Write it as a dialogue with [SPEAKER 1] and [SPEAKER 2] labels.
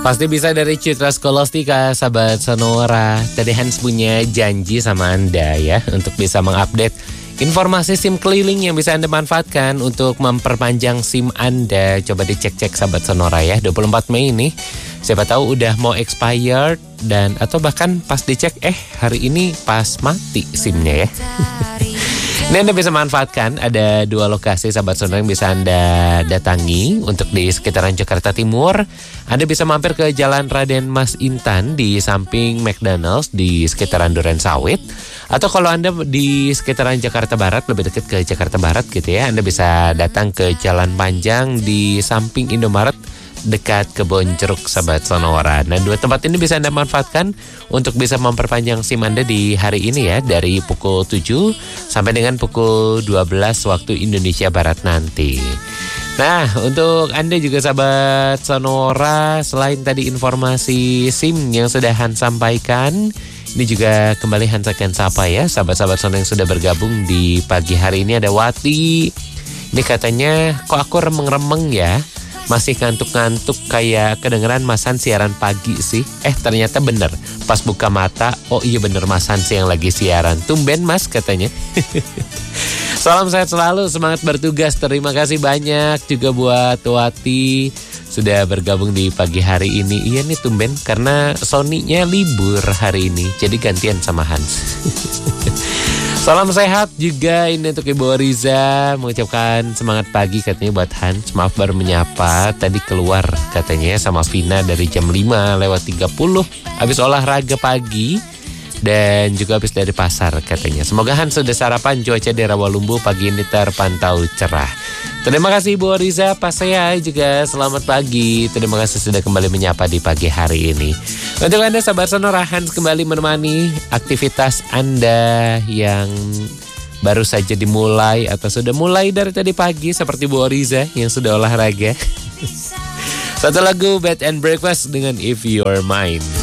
[SPEAKER 1] Pasti bisa dari Citra Scholastika, sahabat Sonora. Tadi Hans punya janji sama Anda ya untuk bisa mengupdate informasi SIM keliling yang bisa Anda manfaatkan untuk memperpanjang SIM Anda. Coba dicek-cek sahabat Sonora ya, 24 Mei ini. Siapa tahu udah mau expired dan atau bahkan pas dicek hari ini pas mati SIM-nya ya. Ini Anda bisa manfaatkan, ada 2 lokasi sahabat Sonora yang bisa Anda datangi untuk di sekitaran Jakarta Timur. Anda bisa mampir ke Jalan Raden Mas Intan di samping McDonald's di sekitaran Duren Sawit. Atau kalau Anda di sekitaran Jakarta Barat, lebih dekat ke Jakarta Barat gitu ya, Anda bisa datang ke Jalan Panjang di samping Indomaret dekat Kebon Jeruk sahabat Sonora. Nah, 2 tempat ini bisa Anda manfaatkan untuk bisa memperpanjang SIM Anda di hari ini ya, dari pukul 7 sampai dengan pukul 12 waktu Indonesia Barat nanti. Nah, untuk Anda juga sahabat Sonora, selain tadi informasi SIM yang sudah Hans sampaikan, ini juga kembali Hans akan sapa ya sahabat-sahabat Sonora yang sudah bergabung di pagi hari ini. Ada Wati, ini katanya kok aku remeng-remeng ya, masih ngantuk-ngantuk kayak kedengeran Mas Hans siaran pagi sih. Ternyata bener, pas buka mata, oh iya bener Mas Hans yang lagi siaran. Tumben Mas katanya. Salam sehat selalu, semangat bertugas. Terima kasih banyak juga buat Wati sudah bergabung di pagi hari ini. Iya nih tumben karena Sony-nya libur hari ini, jadi gantian sama Hans. Salam sehat juga ini untuk Ibu Riza, mengucapkan semangat pagi katanya buat Hans. Maaf baru menyapa, tadi keluar katanya sama Vina dari jam 5:30 habis olahraga pagi dan juga habis dari pasar katanya. Semoga Hans sudah sarapan, cuaca di Rawalumbu pagi ini terpantau cerah. Terima kasih Ibu Riza, Pak saya juga selamat pagi. Terima kasih sudah kembali menyapa di pagi hari ini. Untuk Anda sahabat Sonora, Hans kembali menemani aktivitas Anda yang baru saja dimulai atau sudah mulai dari tadi pagi seperti Bu Riza yang sudah olahraga. Satu lagu Bed and Breakfast dengan If You're Mine.